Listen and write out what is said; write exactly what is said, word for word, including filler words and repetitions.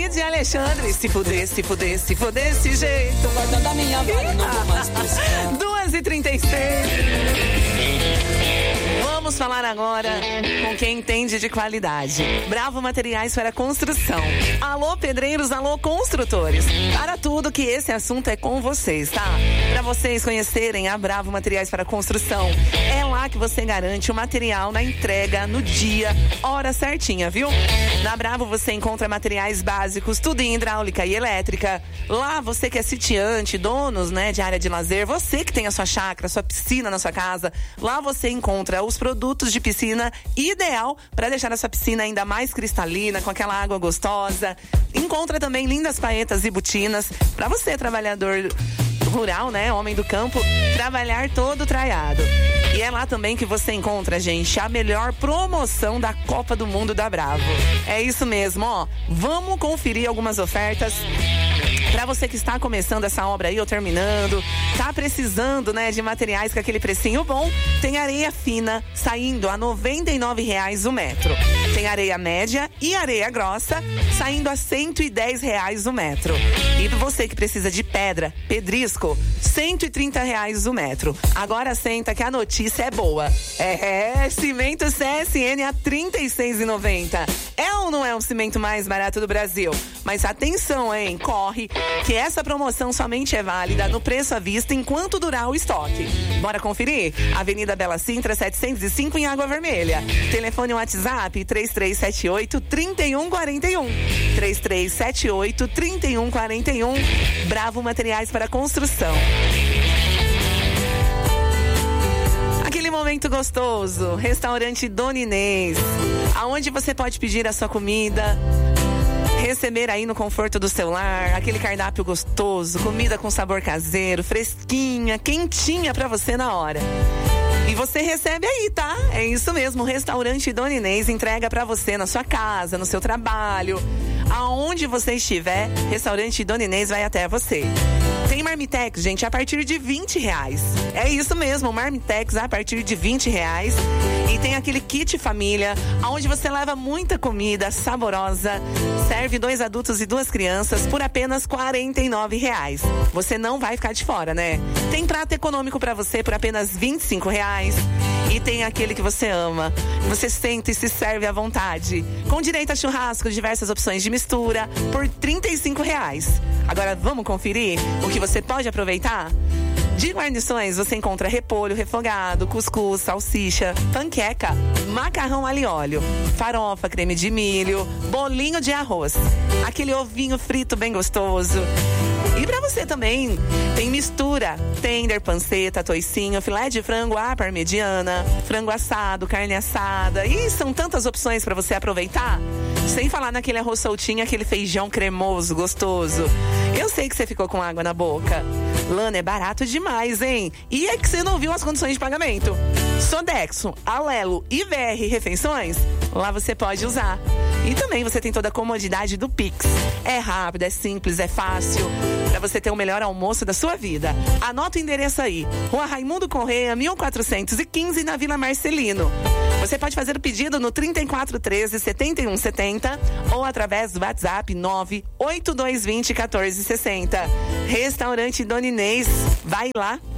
David e Alexandre. Se fuder, se fuder, se fuder desse jeito. Guarda da minha vara, não vou mais buscar. duas e trinta e seis. Vamos falar agora com quem entende de qualidade. Bravo Materiais para Construção. Alô, pedreiros, alô, construtores. Para tudo que esse assunto é com vocês, tá? Para vocês conhecerem a Bravo Materiais para Construção. É lá que você garante o material na entrega, no dia, hora certinha, viu? Na Bravo você encontra materiais básicos, tudo em hidráulica e elétrica. Lá você que é sitiante, donos, né, de área de lazer, você que tem a sua chácara, sua piscina na sua casa, lá você encontra os produtos de piscina ideal para deixar a sua piscina ainda mais cristalina, com aquela água gostosa. Encontra também lindas paetas e botinas para você, trabalhador rural, né, homem do campo, trabalhar todo traiado. E é lá também que você encontra, gente, a melhor promoção da Copa do Mundo da Bravo. É isso mesmo, ó. Vamos conferir algumas ofertas para você que está começando essa obra aí ou terminando, tá precisando, né, de materiais com aquele precinho bom. Tem areia fina saindo a noventa e nove reais o metro. Tem areia média e areia grossa saindo a cento e dez reais o metro. E você que precisa de pedra, pedrisco, cento e trinta reais o metro. Agora senta que a notícia é boa. É, cimento C S N a trinta e seis reais e noventa centavos. É ou não é o cimento mais barato do Brasil? Mas atenção, hein? Corre, que essa promoção somente é válida no preço à vista enquanto durar o estoque. Bora conferir? Avenida Bela Sintra, setecentos e cinco, em Água Vermelha. Telefone WhatsApp três três sete oito, três um quatro um. três três sete oito, três um quatro um. Bravo Materiais para Construção. Aquele momento gostoso. Restaurante Dona Inês, aonde você pode pedir a sua comida, receber aí no conforto do seu lar, aquele cardápio gostoso, comida com sabor caseiro, fresquinha, quentinha pra você na hora. E você recebe aí, tá? É isso mesmo, o Restaurante Dona Inês entrega pra você na sua casa, no seu trabalho, aonde você estiver, Restaurante Dona Inês vai até você. Tem Marmitex, gente, a partir de vinte reais. É isso mesmo, Marmitex a partir de vinte reais. E tem aquele kit família, onde você leva muita comida saborosa, serve dois adultos e duas crianças por apenas quarenta e nove reais. Você não vai ficar de fora, né? Tem prato econômico pra você por apenas vinte e cinco reais. E tem aquele que você ama. Você senta e se serve à vontade. Com direito a churrasco, diversas opções de mistura, por trinta e cinco reais. Agora vamos conferir o que você pode aproveitar? De guarnições, você encontra repolho refogado, cuscuz, salsicha, panqueca, macarrão alho e óleo, farofa, creme de milho, bolinho de arroz, aquele ovinho frito bem gostoso. E pra você também, tem mistura, tender, panceta, toicinho, filé de frango à parmegiana, frango assado, carne assada. E são tantas opções pra você aproveitar. Sem falar naquele arroz soltinho, aquele feijão cremoso, gostoso. Eu sei que você ficou com água na boca. Lana, é barato demais, hein? E é que você não viu as condições de pagamento. Sodexo, Alelo e V R Refeições, lá você pode usar. E também você tem toda a comodidade do Pix. É rápido, é simples, é fácil, para você ter o melhor almoço da sua vida. Anota o endereço aí. Rua Raimundo Correia, mil quatrocentos e quinze, na Vila Marcelino. Você pode fazer o pedido no trinta e quatro, treze, setenta e um, setenta ou através do WhatsApp nove oito dois dois zero, um quatro seis zero. Restaurante Dona Inês, vai lá.